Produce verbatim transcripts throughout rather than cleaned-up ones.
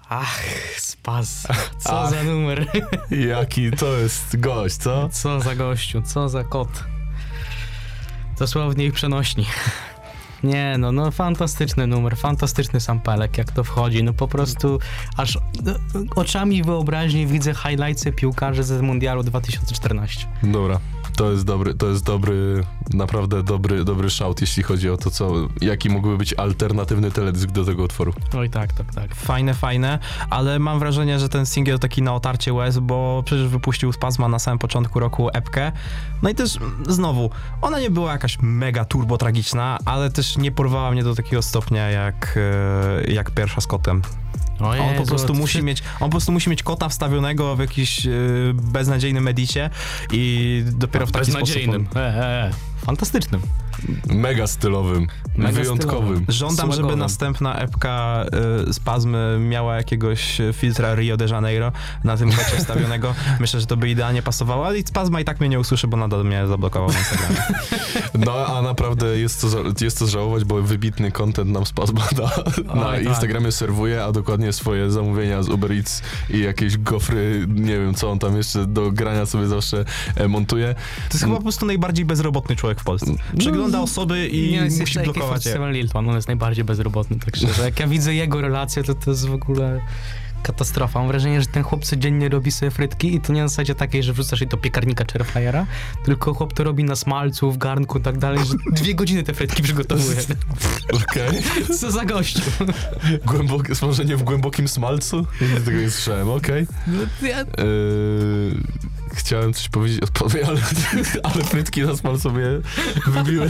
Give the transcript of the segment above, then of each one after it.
Ach, Spaz. Co Ach, za numer. Jaki to jest gość, co? Co za gościu, co za kot. Dosłownie ich przenośni. Nie, no, no fantastyczny numer, fantastyczny sampelek, jak to wchodzi, no po prostu aż no, oczami wyobraźni widzę highlightsy piłkarzy ze Mundialu dwa tysiące czternastego. Dobra, to jest dobry, to jest dobry, naprawdę dobry, dobry shout, jeśli chodzi o to, co, jaki mógłby być alternatywny teledysk do tego utworu. Oj tak, tak, tak. Fajne, fajne, ale mam wrażenie, że ten singiel taki na otarcie łez, bo przecież wypuścił Spazma na samym początku roku epkę, no i też znowu, ona nie była jakaś mega turbo tragiczna, ale też nie porwała mnie do takiego stopnia jak, jak pierwsza z kotem. O Jezu, on po prostu to musi ty... mieć, on po prostu musi mieć kota wstawionego w jakiś yy, beznadziejnym edicie i dopiero w taki beznadziejnym. sposób... E, e, e. Fantastycznym. Mega stylowym, Mega wyjątkowym. stylowym. Żądam, Słagowym. żeby następna epka y, Spazmy miała jakiegoś filtra Rio de Janeiro na tym kocie wstawionego. Myślę, że to by idealnie pasowało, ale Spazma i tak mnie nie usłyszy, bo nadal mnie zablokował na Instagramie. No, a naprawdę jest to, jest to żałować, bo wybitny content nam Spazma na, na Oj, Instagramie tak. serwuje, a dokładnie swoje zamówienia z Uber Eats i jakieś gofry, nie wiem co on tam jeszcze do grania sobie zawsze e, montuje. To jest chyba po prostu najbardziej bezrobotny człowiek w Polsce. Przegląda osoby i Nie, jest musi blokować je. Lilton, on jest najbardziej bezrobotny, tak szczerze. Jak ja widzę jego relacje, to to jest w ogóle katastrofa. Mam wrażenie, że ten chłop codziennie robi sobie frytki i to nie na zasadzie takiej, że wrzucasz jej do piekarnika czy airfryera, tylko chłop to robi na smalcu, w garnku i tak dalej, że dwie godziny te frytki przygotowuje. Okej. Okay. Co za gościu. Głębokie, smażenie w głębokim smalcu? Nie tego nie słyszałem, okej. Okay. No, ja... Yy... Chciałem coś powiedzieć o tobie, ale, ale frytki na smalcu mnie wybiły,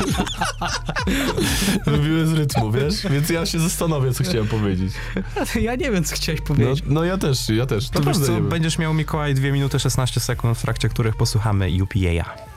wybiły z rytmu, wiesz? Więc ja się zastanowię, co chciałem powiedzieć. Ja nie wiem, co chciałeś powiedzieć. No, no ja też, ja też. To wiesz co, będziesz miał, Mikołaj, dwie minuty szesnaście sekund, w trakcie których posłuchamy U P A.